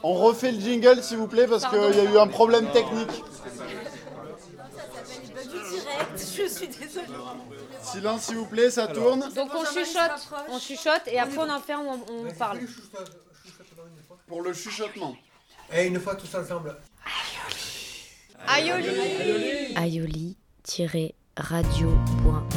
On refait le jingle s'il vous plaît parce qu'il y a eu un problème technique. Je suis désolée. Silence s'il vous plaît, ça tourne. Donc on chuchote et après on en fait on parle. Pour le chuchotement. Et une fois tous ensemble. Aioli. Aioli-radio.com